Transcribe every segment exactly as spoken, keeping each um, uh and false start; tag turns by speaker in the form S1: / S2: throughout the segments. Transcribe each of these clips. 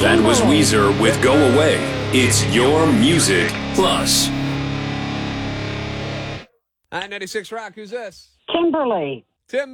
S1: That was Weezer with Go Away. It's your music plus.
S2: Hi, ninety-six Rock. Who's this?
S3: Kimberly.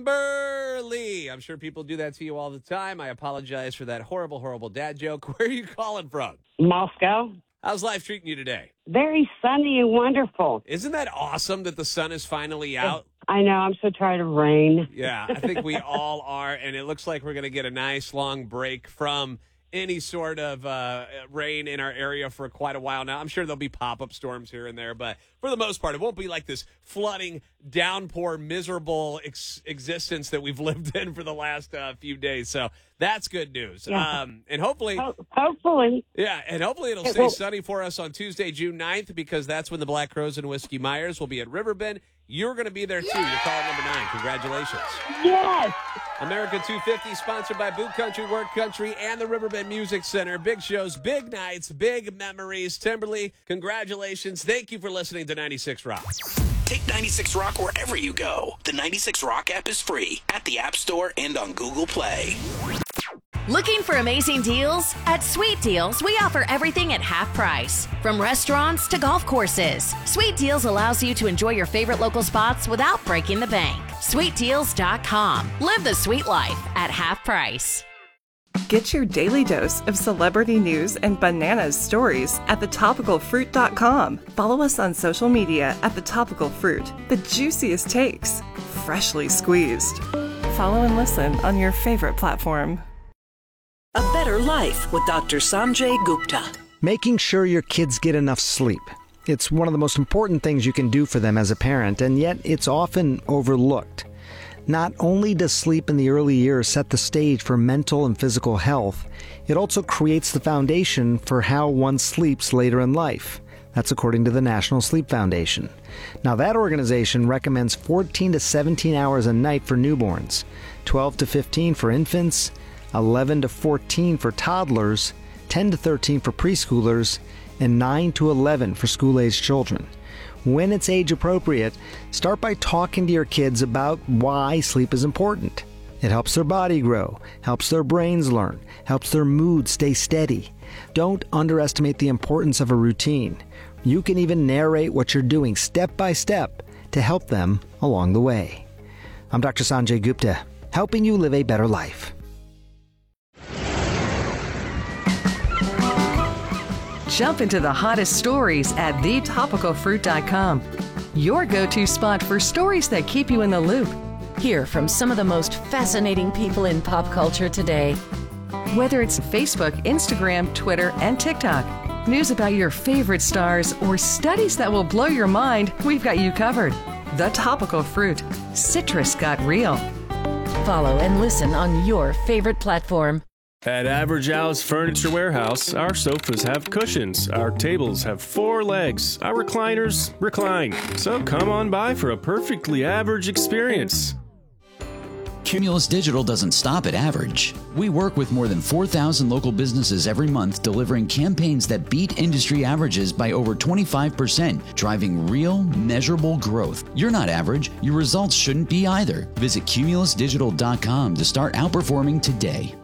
S2: Timberly. I'm sure people do that to you all the time. I apologize for that horrible, horrible dad joke. Where are you calling from?
S3: Moscow.
S2: How's life treating you today?
S3: Very sunny and wonderful.
S2: Isn't that awesome that the sun is finally out?
S3: I know. I'm so tired of rain.
S2: Yeah, I think we all are, and it looks like we're going to get a nice long break from any sort of uh, rain in our area for quite a while now. I'm sure there'll be pop-up storms here and there, but for the most part, it won't be like this flooding, downpour, miserable ex- existence that we've lived in for the last uh, few days. So that's good news.
S3: Yeah.
S2: Um, and hopefully...
S3: Ho- hopefully.
S2: Yeah, and hopefully it'll
S3: It
S2: stay
S3: will-
S2: sunny for us on Tuesday, June ninth, because that's when the Black Crows and Whiskey Myers will be at Riverbend. You're going to be there, too. You're calling number nine. Congratulations.
S3: Yes.
S2: America two fifty, sponsored by Boot Country, Work Country, and the Riverbend Music Center. Big shows, big nights, big memories. Timberly, congratulations. Thank you for listening to ninety-six Rock.
S4: Take ninety-six Rock wherever you go. The ninety-six Rock app is free at the App Store and on Google Play.
S5: Looking for amazing deals? At Sweet Deals, we offer everything at half price. From restaurants to golf courses, Sweet Deals allows you to enjoy your favorite local spots without breaking the bank. sweet deals dot com. Live the sweet life at half price.
S6: Get your daily dose of celebrity news and bananas stories at the topical fruit dot com. Follow us on social media at The Topical Fruit. The juiciest takes, freshly squeezed. Follow and listen on your favorite platform.
S7: A Better Life with Doctor Sanjay Gupta.
S8: Making sure your kids get enough sleep. It's one of the most important things you can do for them as a parent, and yet it's often overlooked. Not only does sleep in the early years set the stage for mental and physical health, it also creates the foundation for how one sleeps later in life. That's according to the National Sleep Foundation. Now, that organization recommends fourteen to seventeen hours a night for newborns, twelve to fifteen for infants, eleven to fourteen for toddlers, ten to thirteen for preschoolers, and nine to eleven for school-aged children. When it's age appropriate, start by talking to your kids about why sleep is important. It helps their body grow, helps their brains learn, helps their mood stay steady. Don't underestimate the importance of a routine. You can even narrate what you're doing step by step to help them along the way. I'm Doctor Sanjay Gupta, helping you live a better life.
S6: Jump into the hottest stories at the topical fruit dot com. Your go-to spot for stories that keep you in the loop.
S5: Hear from some of the most fascinating people in pop culture today.
S6: Whether it's Facebook, Instagram, Twitter, and TikTok, news about your favorite stars, or studies that will blow your mind, we've got you covered. The Topical Fruit. Citrus got real.
S5: Follow and listen on your favorite platform.
S9: At Average Al's Furniture Warehouse, our sofas have cushions, our tables have four legs, our recliners recline. So come on by for a perfectly average experience.
S10: Cumulus Digital doesn't stop at average. We work with more than four thousand local businesses every month, delivering campaigns that beat industry averages by over twenty-five percent, driving real, measurable growth. You're not average. Your results shouldn't be either. Visit cumulus digital dot com to start outperforming today.